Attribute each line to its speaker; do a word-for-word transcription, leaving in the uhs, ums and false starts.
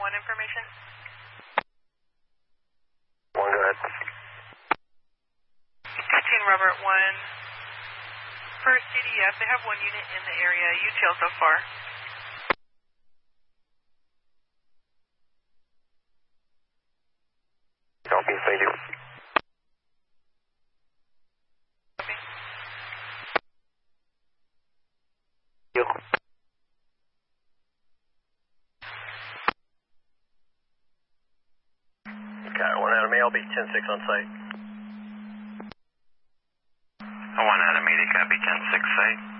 Speaker 1: one information?
Speaker 2: One, go ahead.
Speaker 1: fifteen Robert one. For C D F, they have one unit in the area. U T L so far.
Speaker 2: Copy, thank you.
Speaker 1: Copy.
Speaker 2: You. Okay, one Adam A, I'll be ten six on site.
Speaker 3: one Adam eighty, copy ten six site.